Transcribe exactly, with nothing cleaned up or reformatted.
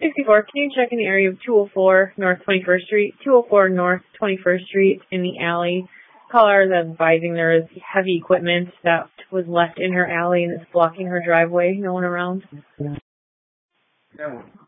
sixty-four, can you check in the area of two oh four North twenty-first Street, two oh four North twenty-first Street in the alley? Caller is advising there is heavy equipment that was left in her alley and it's blocking her driveway. No one around. No.